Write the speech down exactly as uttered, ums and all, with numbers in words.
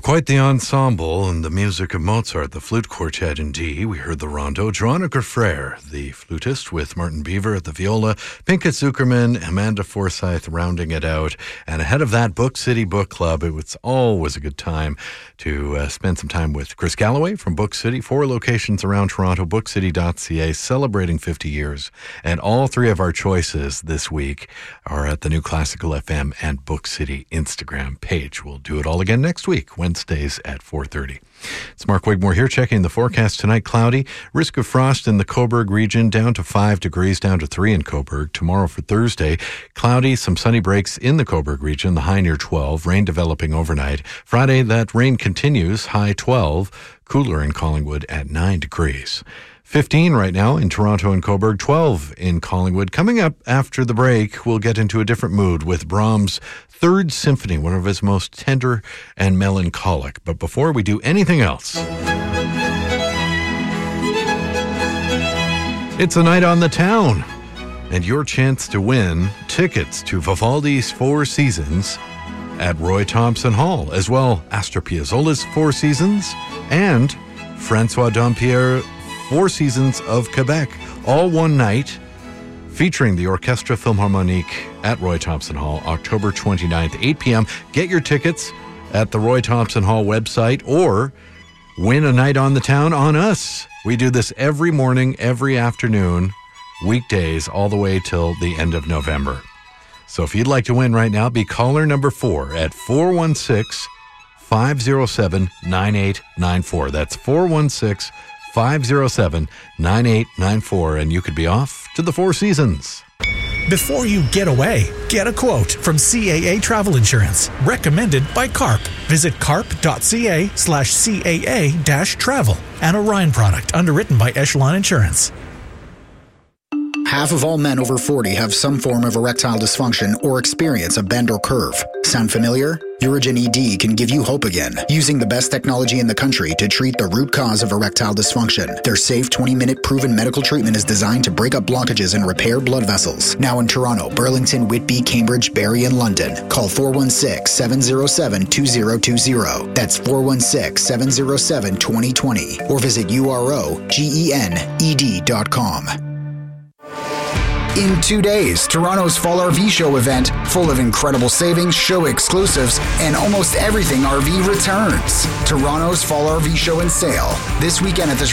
quite the ensemble and the music of Mozart, the flute quartet in D. We heard the rondo, Joanna Frere, the flutist, with Martin Beaver at the viola, Pinkett Zuckerman, Amanda Forsyth rounding it out. And ahead of that, Book City Book Club. It was always a good time to uh, spend some time with Chris Galloway from Book City. Four locations around Toronto, book city dot c a, celebrating fifty years. And all three of our choices this week are at the New Classical F M and Book City Instagram page. We'll do it all again next week, Wednesdays at four thirty. It's Mark Wigmore here checking the forecast tonight. Cloudy, risk of frost in the Cobourg region, down to five degrees, down to three in Cobourg. Tomorrow for Thursday, cloudy, some sunny breaks in the Cobourg region, the high near twelve, rain developing overnight. Friday, that rain continues, high twelve, cooler in Collingwood at nine degrees. fifteen right now in Toronto and Cobourg, twelve in Collingwood. Coming up after the break, we'll get into a different mood with Brahms' Third Symphony, one of his most tender and melancholic. But before we do anything else, it's a night on the town, and your chance to win tickets to Vivaldi's Four Seasons at Roy Thomson Hall, as well Astor Piazzolla's Four Seasons and Francois Dampierre Four Seasons of Quebec, all one night, featuring the Orchestre Philharmonique at Roy Thomson Hall, October twenty-ninth, eight p.m. Get your tickets at the Roy Thomson Hall website or win a night on the town on us. We do this every morning, every afternoon, weekdays, all the way till the end of November. So if you'd like to win right now, be caller number four at four one six, five oh seven, nine eight nine four. That's four one six, five oh seven, nine eight nine four, and you could be off to the Four Seasons. Before you get away, get a quote from C A A Travel Insurance, recommended by CARP. Visit carp.ca slash CAA dash travel. An Orion product underwritten by Echelon Insurance. Half of all men over forty have some form of erectile dysfunction or experience a bend or curve. Sound familiar? Urigen E D can give you hope again, using the best technology in the country to treat the root cause of erectile dysfunction. Their safe twenty-minute proven medical treatment is designed to break up blockages and repair blood vessels. Now in Toronto, Burlington, Whitby, Cambridge, Barrie, and London. Call four one six, seven oh seven, two oh two oh. That's four one six, seven oh seven, two oh two oh. Or visit U R O G E N E D dot com. In two days, Toronto's Fall R V Show event, full of incredible savings, show exclusives, and almost everything R V returns. Toronto's Fall R V Show and Sale, this weekend at the